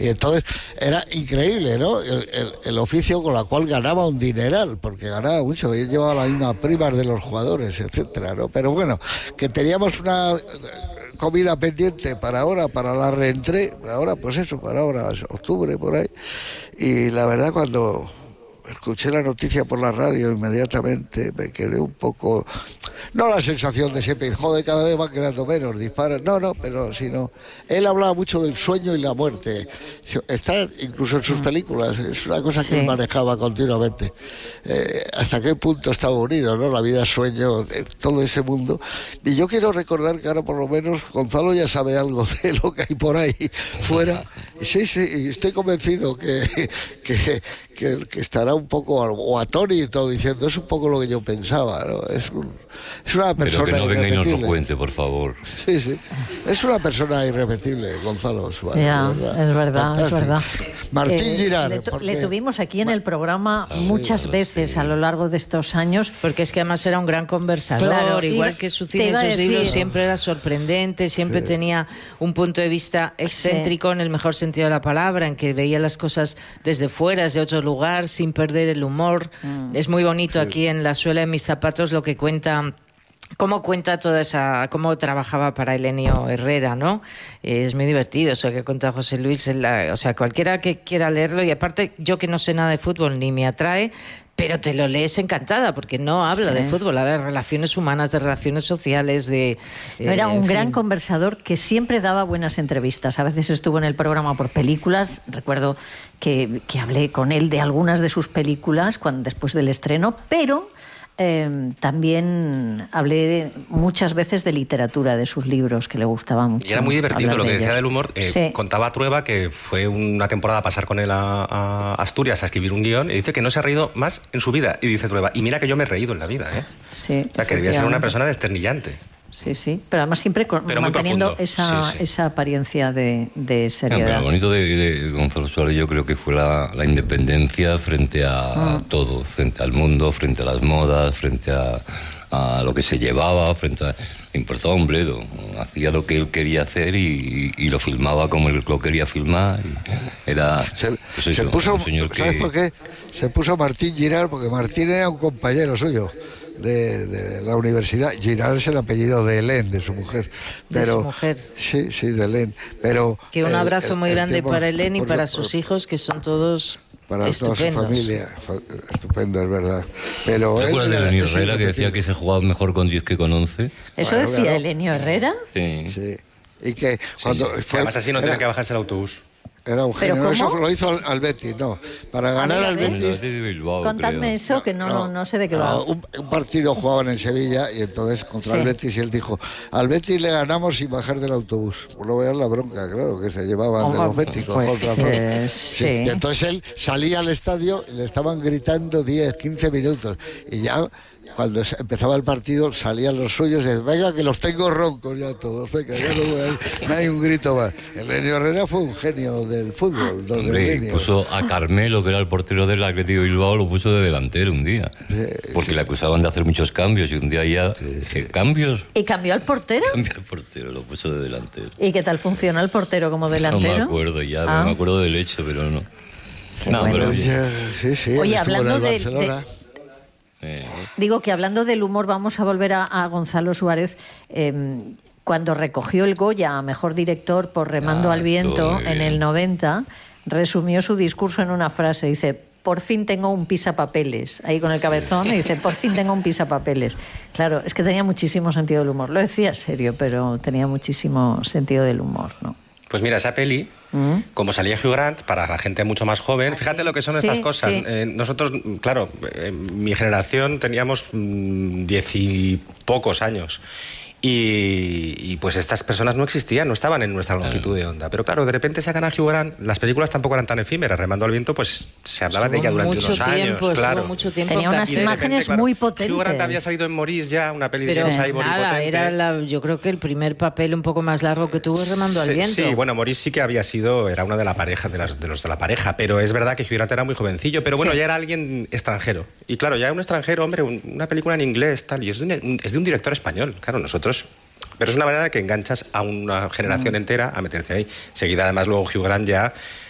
Y entonces era increíble, ¿no? El oficio con la cual ganaba un dineral, porque ganaba mucho, y llevaba las mismas primas de los jugadores, etcétera, ¿no? Pero bueno, que teníamos una comida pendiente para ahora, para la reentré, ahora pues eso, para ahora, octubre, por ahí. Y la verdad, cuando escuché la noticia por la radio, inmediatamente me quedé un poco, no la sensación de siempre, joder, cada vez van quedando menos, disparan, no, pero sino, él hablaba mucho del sueño y la muerte, está incluso en sus películas, es una cosa que él manejaba continuamente, hasta qué punto estaba unido, ¿no? La vida, sueño, todo ese mundo. Y yo quiero recordar que ahora por lo menos Gonzalo ya sabe algo de lo que hay por ahí fuera. Sí, y estoy convencido que estará un poco o atónito diciendo, es un poco lo que yo pensaba, ¿no? Es una persona. Pero que no venga y nos lo irrepetible. cuente, por favor. Sí. Es una persona irrepetible, Gonzalo Suárez. Ya, es verdad. Martín Girard. Le tuvimos aquí en el programa muchas veces a lo largo de estos años. Porque es que además era un gran conversador, Claro, igual que su cine y sus libros, siempre era sorprendente, siempre tenía un punto de vista excéntrico en el mejor sentido de la palabra, en que veía las cosas desde fuera, desde otro lugar, sin perder el humor. Es muy bonito aquí en La suela de mis zapatos lo que cuenta. Cómo cuenta toda esa, cómo trabajaba para Elenio Herrera, ¿no? Es muy divertido eso que cuenta José Luis. O sea, cualquiera que quiera leerlo, y aparte yo que no sé nada de fútbol ni me atrae, pero te lo lees encantada, porque no habla de fútbol, habla de relaciones humanas, de relaciones sociales, de... Era un gran conversador que siempre daba buenas entrevistas. A veces estuvo en el programa por películas. Recuerdo que hablé con él de algunas de sus películas después del estreno, pero... también hablé muchas veces de literatura, de sus libros, que le gustaba mucho. Y era muy divertido lo que decía del humor. Contaba Trueba que fue una temporada a pasar con él a Asturias a escribir un guión, y dice que no se ha reído más en su vida. Y dice Trueba, y mira que yo me he reído en la vida, ¿eh? Sí. O sea, que debía ser una persona desternillante. Sí, pero además siempre manteniendo esa apariencia de seriedad. Pero lo bonito de Gonzalo Suárez, yo creo que fue la independencia frente a todo, frente al mundo, frente a las modas, frente a lo que se llevaba, le importaba un bledo, hacía lo que él quería hacer y lo filmaba como él lo quería filmar. Era se puso, ¿sabes por qué? Se puso Martín Girard, porque Martín era un compañero suyo de la universidad. Girard es el apellido de Hélène, de su mujer. De su mujer. Sí, de Hélène. Pero que un abrazo muy grande para Hélène y para sus hijos, que son todos para estupendos. Toda su familia. Estupendo, es verdad. Pero ¿te acuerdas de Elenio Herrera, que decía que se jugaba mejor con 10 que con 11? ¿Eso decía Elenio Herrera? Sí. Y que cuando además así no tenía que bajarse el autobús. Era un genio. Eso lo hizo al Betis, no. Para ganar al Betis. Contadme eso, que no sé de qué va. Un partido jugaban en Sevilla y entonces contra el Betis, y él dijo, al Betis le ganamos sin bajar del autobús. Pues no veas la bronca, claro, que se llevaban de los béticos. Y entonces él salía al estadio y le estaban gritando 10, 15 minutos. Y ya... Cuando empezaba el partido salían los suyos y decían, venga que los tengo roncos ya todos, venga, ya no hay un grito más. Elenio Herrera fue un genio del fútbol. Puso a Carmelo, que era el portero del Atlético de Bilbao, lo puso de delantero un día, porque le acusaban de hacer muchos cambios, y un día ya dije, ¿cambios? ¿Y cambió al portero? Cambió al portero, lo puso de delantero. ¿Y qué tal funciona el portero como delantero? No me acuerdo ya, no me acuerdo del hecho, pero no. Oye, hablando de digo que hablando del humor, vamos a volver a Gonzalo Suárez. Cuando recogió el Goya a Mejor Director por Remando al Viento en el 90, resumió su discurso en una frase. Dice, por fin tengo un pisapapeles. Ahí con el cabezón, y dice, por fin tengo un pisapapeles. Claro, es que tenía muchísimo sentido del humor. Lo decía serio, pero tenía muchísimo sentido del humor, ¿no? Pues mira, esa peli, como salía Hugh Grant, para la gente mucho más joven, fíjate lo que son estas cosas. Nosotros, claro, mi generación teníamos 10 y pocos años. Y pues estas personas no existían, no estaban en nuestra longitud de onda. Pero claro, de repente sacan a Hugh Grant, las películas tampoco eran tan efímeras. Remando al Viento, pues se hablaba de ella durante unos años. Claro. Tenía unas imágenes muy potentes. Hugh Grant había salido en Maurice ya, una peli de cyborg potente. Era yo creo que el primer papel un poco más largo que tuvo es Remando al Viento. Sí, bueno, Maurice sí que había sido, era una de la pareja, de los de la pareja, pero es verdad que Hugh Grant era muy jovencillo, pero bueno, ya era alguien extranjero. Y claro, ya un extranjero, hombre, una película en inglés, tal, y es de un director español. Claro, nosotros... Pero es una manera que enganchas a una generación entera a meterte ahí. Seguida, además, luego Hugh Grant ya